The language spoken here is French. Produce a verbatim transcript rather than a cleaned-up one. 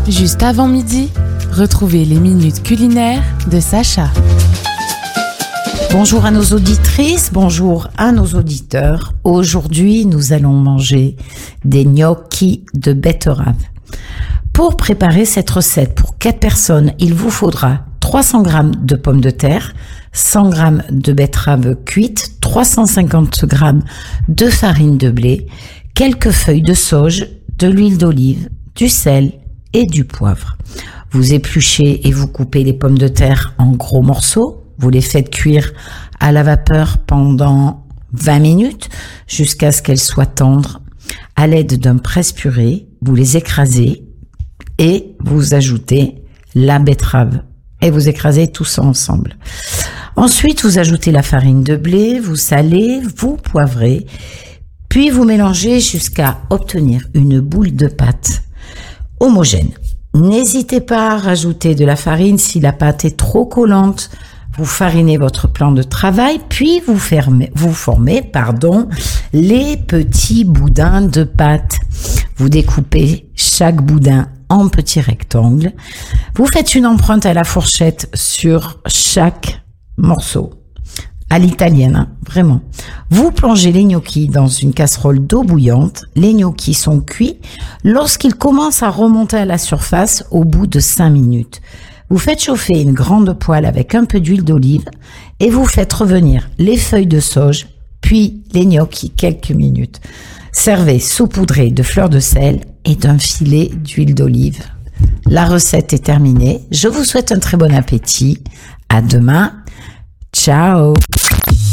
Juste avant midi, retrouvez les minutes culinaires de Sacha. Bonjour à nos auditrices, bonjour à nos auditeurs. Aujourd'hui, nous allons manger des gnocchis de betterave. Pour préparer cette recette pour quatre personnes, il vous faudra trois cents grammes de pommes de terre, cent grammes de betterave cuite, trois cent cinquante grammes de farine de blé, quelques feuilles de sauge, de l'huile d'olive, du sel et du poivre. Vous épluchez et vous coupez les pommes de terre en gros morceaux. Vous les faites cuire à la vapeur pendant vingt minutes jusqu'à ce qu'elles soient tendres. À l'aide d'un presse-purée, vous les écrasez et vous ajoutez la betterave. Et vous écrasez tout ça ensemble. Ensuite, vous ajoutez la farine de blé, vous salez, vous poivrez, puis vous mélangez jusqu'à obtenir une boule de pâte homogène. N'hésitez pas à rajouter de la farine si la pâte est trop collante. Vous farinez votre plan de travail, puis vous, fermez, vous formez pardon, les petits boudins de pâte. Vous découpez chaque boudin en petits rectangles. Vous faites une empreinte à la fourchette sur chaque morceau. À l'italienne, hein, vraiment. Vous plongez les gnocchis dans une casserole d'eau bouillante. Les gnocchis sont cuits lorsqu'ils commencent à remonter à la surface au bout de cinq minutes. Vous faites chauffer une grande poêle avec un peu d'huile d'olive et vous faites revenir les feuilles de sauge, puis les gnocchis quelques minutes. Servez saupoudré de fleurs de sel et d'un filet d'huile d'olive. La recette est terminée. Je vous souhaite un très bon appétit. À demain. Ciao.